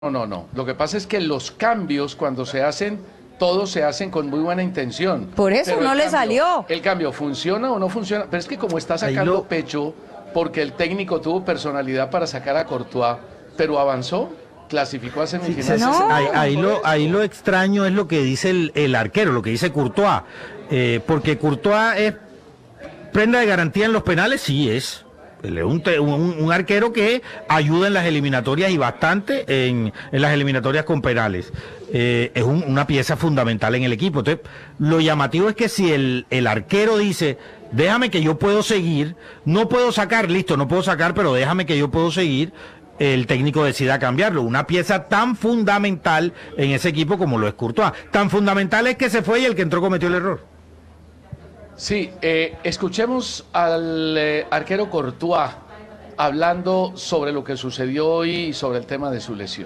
No. Lo que pasa es que los cambios cuando se hacen, todos se hacen con muy buena intención. Por eso Pero no le salió. ¿El cambio funciona o no funciona? Pero es que como está sacando pecho, porque el técnico tuvo personalidad para sacar a Courtois, pero avanzó, clasificó a semifinales. No. Ahí lo extraño es lo que dice el arquero, lo que dice Courtois. Porque Courtois es prenda de garantía en los penales, sí es. Él es un arquero que ayuda en las eliminatorias y bastante en las eliminatorias con penales. Es una pieza fundamental en el equipo. Entonces, lo llamativo es que si el arquero dice, déjame que yo puedo seguir, no puedo sacar, listo, no puedo sacar, pero déjame que yo puedo seguir, el técnico decida cambiarlo. Una pieza tan fundamental en ese equipo como lo es Courtois. Tan fundamental es que se fue y el que entró cometió el error. Sí, escuchemos al arquero Courtois hablando sobre lo que sucedió hoy y sobre el tema de su lesión.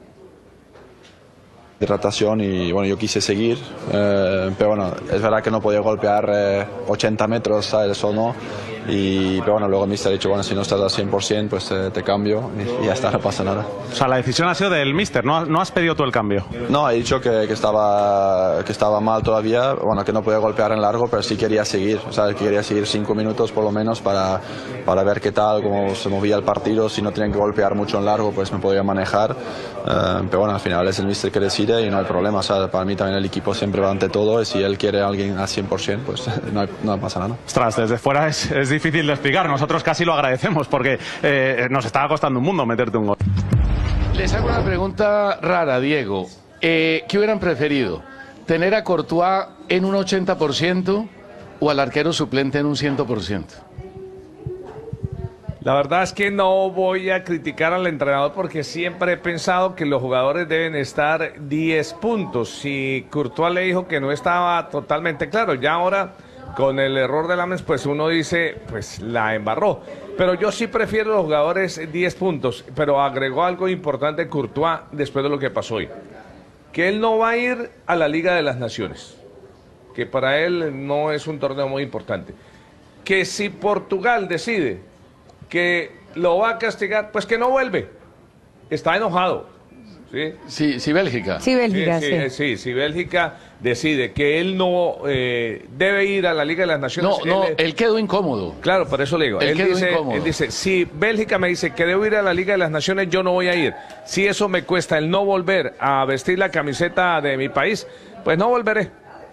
Hidratación y bueno, yo quise seguir, pero bueno, es verdad que no podía golpear 80 metros, ¿sabes? O no. Pero bueno, luego el míster ha dicho, bueno, si no estás al 100%, pues te cambio y ya está, no pasa nada. O sea, la decisión ha sido del míster, ¿no has pedido tú el cambio? No, he dicho que estaba mal todavía, bueno, que no podía golpear en largo, pero sí quería seguir, o sea, quería seguir 5 minutos por lo menos para ver qué tal, cómo se movía el partido, si no tenían que golpear mucho en largo, pues me podía manejar, pero bueno, al final es el míster que decide y no hay problema, o sea, para mí también el equipo siempre va ante todo y si él quiere a alguien al 100%, pues no pasa nada. Ostras, desde fuera es difícil de explicar, nosotros casi lo agradecemos porque nos estaba costando un mundo meterte un gol. Les hago una pregunta rara, Diego. ¿Qué hubieran preferido? ¿Tener a Courtois en un 80% o al arquero suplente en un 100%? La verdad es que no voy a criticar al entrenador porque siempre he pensado que los jugadores deben estar 10 puntos. Si Courtois le dijo que no estaba totalmente claro, ya ahora con el error de Lamens, pues uno dice, pues la embarró. Pero yo sí prefiero los jugadores 10 puntos, pero agregó algo importante Courtois después de lo que pasó hoy. Que él no va a ir a la Liga de las Naciones, que para él no es un torneo muy importante. Que si Portugal decide que lo va a castigar, pues que no vuelve. Está enojado. Sí, Bélgica. Sí, Bélgica, sí. Si Bélgica decide que él no debe ir a la Liga de las Naciones. Él quedó incómodo. Claro, por eso le digo. Él dice, si Bélgica me dice que debo ir a la Liga de las Naciones, yo no voy a ir. Si eso me cuesta el no volver a vestir la camiseta de mi país, pues no volveré.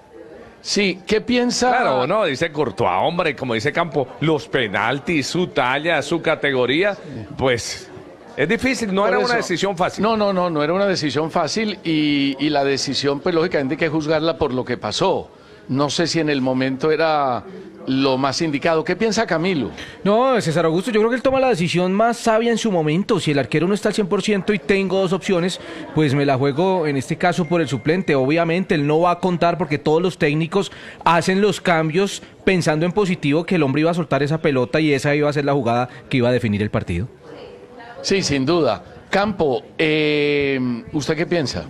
Sí, ¿qué piensa? Claro, no, dice Courtois, hombre, como dice Campo, los penaltis, su talla, su categoría, pues es difícil, no era una decisión fácil. No era una decisión fácil y la decisión, pues lógicamente hay que juzgarla por lo que pasó. No sé si en el momento era lo más indicado. ¿Qué piensa Camilo? No, César Augusto, yo creo que él toma la decisión más sabia en su momento. Si el arquero no está al 100% y tengo dos opciones, pues me la juego en este caso por el suplente. Obviamente él no va a contar porque todos los técnicos hacen los cambios pensando en positivo, que el hombre iba a soltar esa pelota y esa iba a ser la jugada que iba a definir el partido. Sí, sin duda. Campo, ¿usted qué piensa?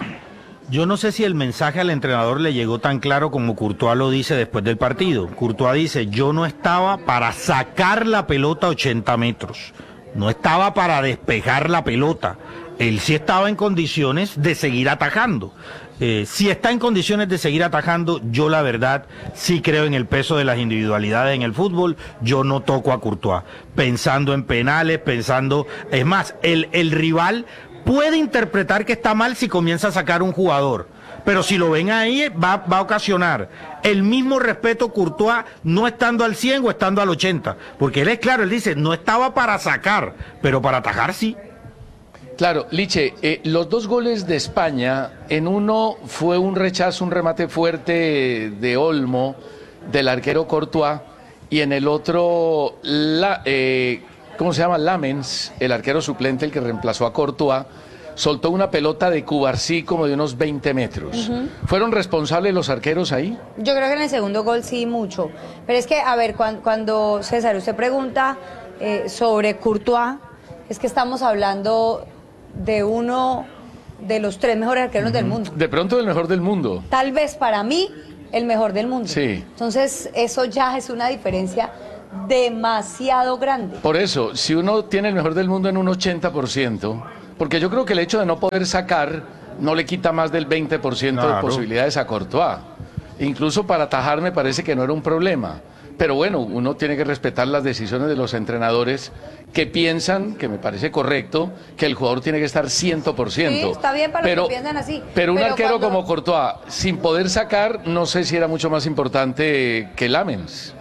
Yo no sé si el mensaje al entrenador le llegó tan claro como Courtois lo dice después del partido. Courtois dice, yo no estaba para sacar la pelota a 80 metros, no estaba para despejar la pelota. Él sí estaba en condiciones de seguir atajando. Si está en condiciones de seguir atajando, yo la verdad sí creo en el peso de las individualidades en el fútbol. Yo no toco a Courtois, pensando en penales, es más, el rival puede interpretar que está mal si comienza a sacar un jugador, pero si lo ven ahí va a ocasionar el mismo respeto Courtois no estando al 100 o estando al 80, porque él es claro, él dice, no estaba para sacar, pero para atajar sí. Claro, Liche, los dos goles de España, en uno fue un rechazo, un remate fuerte de Olmo, del arquero Courtois, y en el otro, ¿cómo se llama? Lamens, el arquero suplente, el que reemplazó a Courtois, soltó una pelota de Cubarsí como de unos 20 metros. ¿Fueron responsables los arqueros ahí? Yo creo que en el segundo gol sí, mucho. Pero es que, a ver, cuando César, usted pregunta sobre Courtois, es que estamos hablando de uno de los 3 mejores arqueros del mundo. De pronto el mejor del mundo. Tal vez para mí, el mejor del mundo. Sí. Entonces, eso ya es una diferencia demasiado grande. Por eso, si uno tiene el mejor del mundo en un 80%, porque yo creo que el hecho de no poder sacar no le quita más del 20% de Claro. posibilidades a Courtois. Incluso para atajar me parece que no era un problema. Pero bueno, uno tiene que respetar las decisiones de los entrenadores que piensan, que me parece correcto, que el jugador tiene que estar 100%. Sí, está bien para los que piensan así. Pero un Pero arquero cuando- como Courtois, sin poder sacar, no sé si era mucho más importante que Lamens.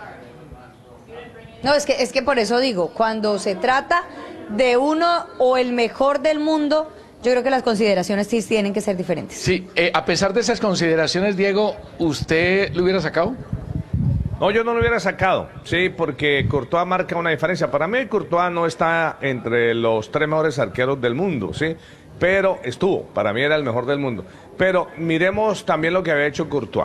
No, es que por eso digo, cuando se trata de uno o el mejor del mundo, yo creo que las consideraciones sí tienen que ser diferentes. Sí, a pesar de esas consideraciones, Diego, ¿usted lo hubiera sacado? No, yo no lo hubiera sacado, sí, porque Courtois marca una diferencia. Para mí Courtois no está entre los 3 mejores arqueros del mundo, sí, pero estuvo, para mí era el mejor del mundo. Pero miremos también lo que había hecho Courtois.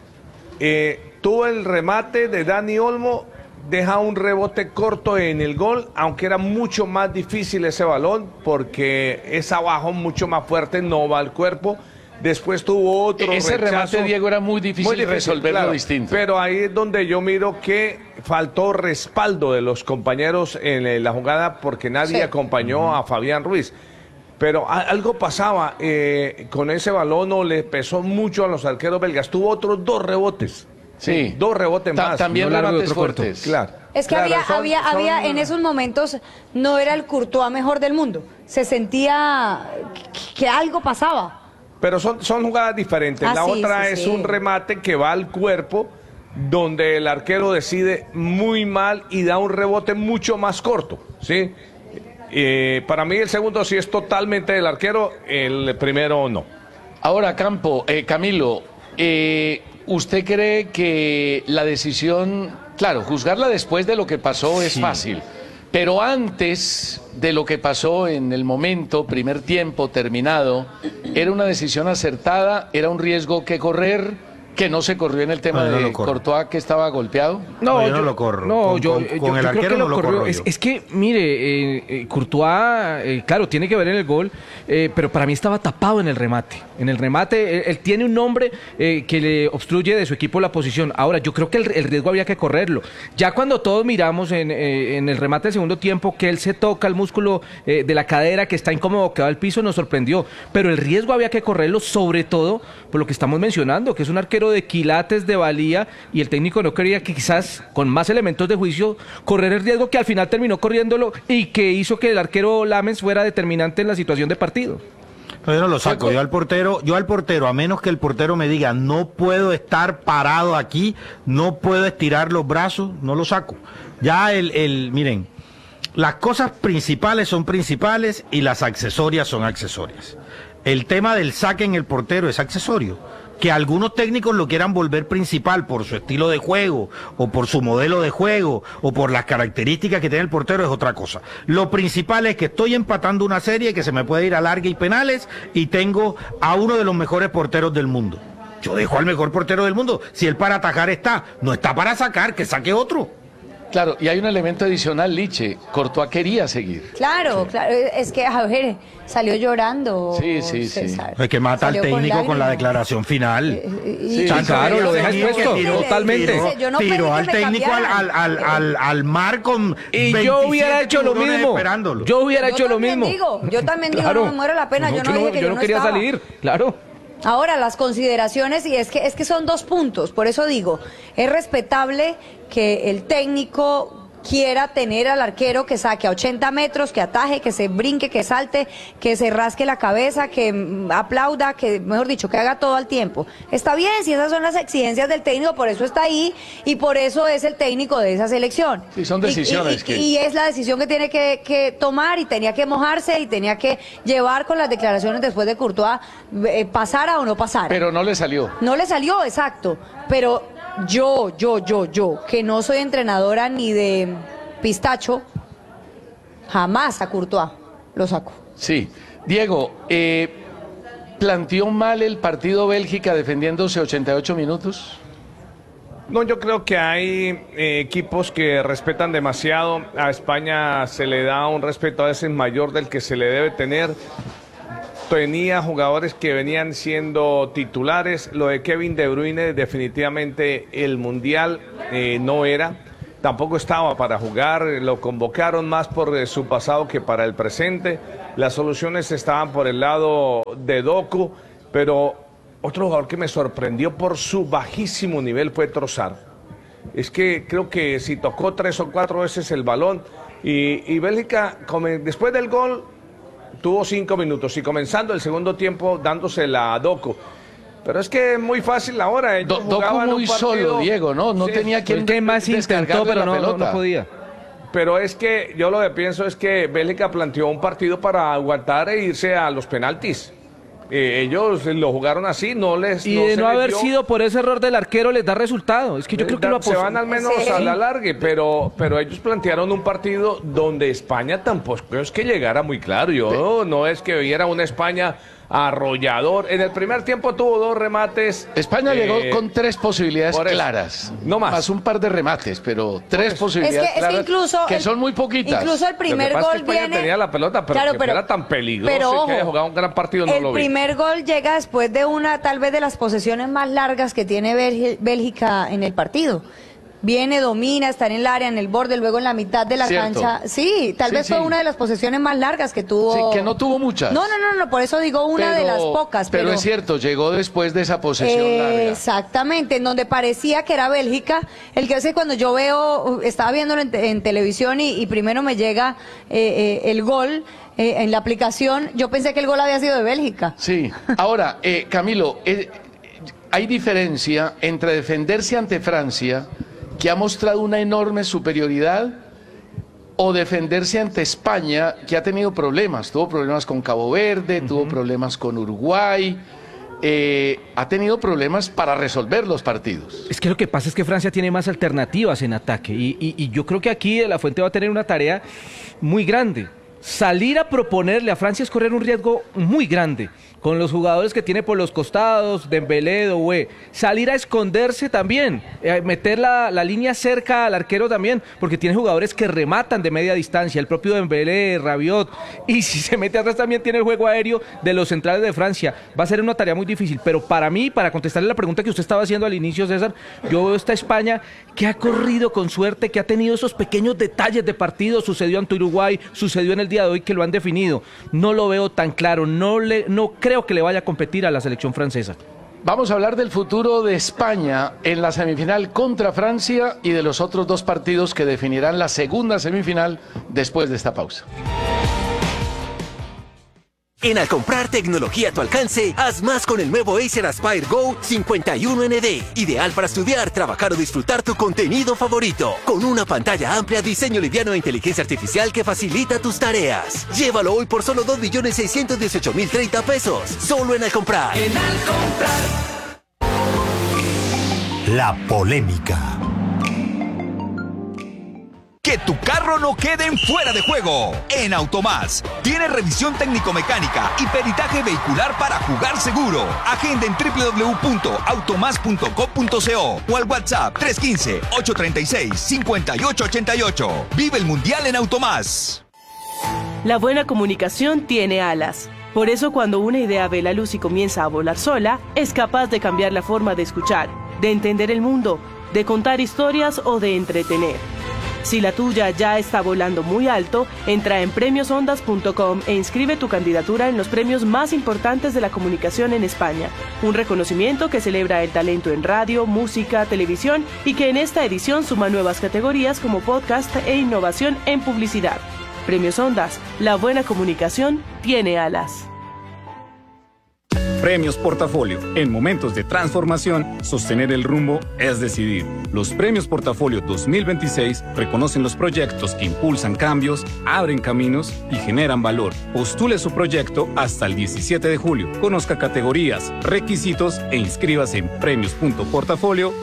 Tuvo el remate de Dani Olmo, deja un rebote corto en el gol, aunque era mucho más difícil ese balón, porque es abajo, mucho más fuerte, no va al cuerpo. Después tuvo otro Ese rechazo. remate, Diego, era muy difícil resolverlo claro, distinto. Pero ahí es donde yo miro que faltó respaldo de los compañeros en la jugada porque nadie Sí. acompañó a Fabián Ruiz. Pero algo pasaba con ese balón, o le pesó mucho a los arqueros belgas. Tuvo otros 2 rebotes. Sí. 2 rebotes más. También Uno largo y remates otro corto. fuertes. Claro. Es que Claro, había en esos momentos, no era el Courtois mejor del mundo. Se sentía que algo pasaba. Pero son jugadas diferentes. Ah, La sí, otra sí, es sí. un remate que va al cuerpo, donde el arquero decide muy mal y da un rebote mucho más corto, ¿sí? Para mí el segundo sí es totalmente del arquero, el primero no. Ahora, Camilo, ¿usted cree que la decisión, claro, juzgarla después de lo que pasó es fácil, pero antes de lo que pasó en el momento, primer tiempo, terminado, era una decisión acertada, era un riesgo que correr, que no se corrió en el tema No, yo no de lo corro. Courtois que estaba golpeado? No, yo no lo corro. No, Con- yo, con- yo- con yo el creo arquero que lo no lo corrió. corro yo. Es que, mire, Courtois, claro, tiene que ver en el gol, pero para mí estaba tapado en el remate. En el remate, él tiene un hombre que le obstruye de su equipo la posición. Ahora, yo creo que el riesgo había que correrlo. Ya cuando todos miramos en el remate del segundo tiempo que él se toca el músculo de la cadera, que está incómodo, que va al piso, nos sorprendió. Pero el riesgo había que correrlo, sobre todo por lo que estamos mencionando, que es un arquero de quilates, de valía, y el técnico no quería que quizás con más elementos de juicio correr el riesgo que al final terminó corriéndolo y que hizo que el arquero Lamens fuera determinante en la situación de partido. No, yo no lo saco. Yo al portero, a menos que el portero me diga, no puedo estar parado aquí, no puedo estirar los brazos, no lo saco. Ya miren, las cosas principales son principales y las accesorias son accesorias. El tema del saque en el portero es accesorio. Que algunos técnicos lo quieran volver principal por su estilo de juego, o por su modelo de juego, o por las características que tiene el portero es otra cosa. Lo principal es que estoy empatando una serie que se me puede ir a larga y penales, y tengo a uno de los mejores porteros del mundo. Yo dejo al mejor portero del mundo. Si él para atajar está, no está para sacar, que saque otro. Claro, y hay un elemento adicional, Liche. Courtois quería seguir. Claro, claro, es que, a ver, salió llorando. Sí, sí, sí. César. Es que mata al Salió técnico con la lágrimas. declaración final. Y- Tanto claro, lo deja tenía expuesto, que tiró- totalmente. tiró- Yo no pedí tiró que al me técnico cambiaran. al mar con Y 27 yo hubiera hecho lo tiburones mismo. esperándolo. Yo hubiera hecho lo también mismo. yo también digo, no me muero la pena, yo no dije que yo no quería estaba. salir, claro. Ahora, las consideraciones, y es que son 2 puntos, por eso digo, es respetable que el técnico quiera tener al arquero que saque a 80 metros, que ataje, que se brinque, que salte, que se rasque la cabeza, que aplauda, que, mejor dicho, que haga todo al tiempo. Está bien, si esas son las exigencias del técnico, por eso está ahí y por eso es el técnico de esa selección. Sí, son decisiones Y es la decisión que tiene que tomar, y tenía que mojarse y tenía que llevar con las declaraciones después de Courtois, pasara o no pasara. Pero no le salió. No le salió, exacto. Pero yo, que no soy entrenadora ni de pistacho, jamás a Courtois lo saco. Sí. Diego, ¿planteó mal el partido Bélgica defendiéndose 88 minutos? No, yo creo que hay equipos que respetan demasiado. A España se le da un respeto a veces mayor del que se le debe tener. Tenía jugadores que venían siendo titulares. Lo de Kevin De Bruyne, definitivamente el Mundial no era. tampoco estaba para jugar, lo convocaron más por su pasado que para el presente. Las soluciones estaban por el lado de Doku, pero otro jugador que me sorprendió por su bajísimo nivel fue Trossard. Es que creo que si tocó 3 o 4 veces el balón y Bélgica, después del gol, tuvo 5 minutos y comenzando el segundo tiempo dándosela a Doku. Pero es que es muy fácil ahora. Doku muy solo, Diego, ¿no? No tenía quien más intentó, pero no podía. Pero es que yo lo que pienso es que Bélgica planteó un partido para aguantar e irse a los penaltis. Ellos lo jugaron así, no de haber sido por ese error del arquero les da resultado. Es que yo creo que se van al menos a la larga, pero ellos plantearon un partido donde España tampoco es que llegara muy claro. No es que viera una España arrollador. En el primer tiempo tuvo 2 remates. España llegó con 3 posibilidades claras. No más. Más un par de remates, pero 3 posibilidades claras, incluso que son muy poquitas. Incluso el primer gol es que España tenía la pelota, pero, claro, pero era tan peligroso que haya jugado un gran partido, no lo vi. El primer gol llega después de una, tal vez, de las posesiones más largas que tiene Bélgica en el partido. Viene, domina, está en el área, en el borde, luego en la mitad de la cancha. Sí, tal vez fue una de las posesiones más largas que tuvo. Sí, que no tuvo muchas. No, por eso digo de las pocas. Pero es cierto, llegó después de esa posesión larga. Exactamente, en donde parecía que era Bélgica. El que es que cuando yo estaba viéndolo en televisión y primero me llega el gol en la aplicación, yo pensé que el gol había sido de Bélgica. Sí, ahora, Camilo, hay diferencia entre defenderse ante Francia, que ha mostrado una enorme superioridad, o defenderse ante España, que ha tenido problemas. Tuvo problemas con Cabo Verde, tuvo problemas con Uruguay, ha tenido problemas para resolver los partidos. Es que lo que pasa es que Francia tiene más alternativas en ataque y yo creo que aquí De La Fuente va a tener una tarea muy grande. Salir a proponerle a Francia es correr un riesgo muy grande, con los jugadores que tiene por los costados, Dembélé, Doué. Salir a esconderse también, meter la línea cerca al arquero también, porque tiene jugadores que rematan de media distancia, el propio Dembélé, Rabiot, y si se mete atrás también tiene el juego aéreo de los centrales de Francia. Va a ser una tarea muy difícil, pero para mí, para contestarle la pregunta que usted estaba haciendo al inicio, César, yo veo esta España que ha corrido con suerte, que ha tenido esos pequeños detalles de partido, sucedió ante Uruguay, sucedió en el día de hoy que lo han definido. No lo veo tan claro, no creo que le vaya a competir a la selección francesa. Vamos a hablar del futuro de España en la semifinal contra Francia y de los otros 2 partidos que definirán la segunda semifinal después de esta pausa. En Al comprar tecnología a tu alcance, haz más con el nuevo Acer Aspire Go 51ND. Ideal para estudiar, trabajar o disfrutar tu contenido favorito. Con una pantalla amplia, diseño liviano e inteligencia artificial que facilita tus tareas. Llévalo hoy por solo 2.618.030 pesos. Solo en Al comprar. En Al comprar. La polémica. Que tu carro no quede en fuera de juego. En Automás tiene revisión técnico-mecánica y peritaje vehicular para jugar seguro. Agenda en www.automas.co.co o al WhatsApp 315-836-5888. Vive el Mundial en Automás. La buena comunicación tiene alas. Por eso, cuando una idea ve la luz y comienza a volar sola, es capaz de cambiar la forma de escuchar, de entender el mundo, de contar historias o de entretener. Si la tuya ya está volando muy alto, entra en premiosondas.com e inscribe tu candidatura en los premios más importantes de la comunicación en España. Un reconocimiento que celebra el talento en radio, música, televisión y que en esta edición suma nuevas categorías como podcast e innovación en publicidad. Premios Ondas, la buena comunicación tiene alas. Premios Portafolio. En momentos de transformación, sostener el rumbo es decidir. Los Premios Portafolio 2026 reconocen los proyectos que impulsan cambios, abren caminos y generan valor. Postule su proyecto hasta el 17 de julio. Conozca categorías, requisitos e inscríbase en premios.portafolio.com.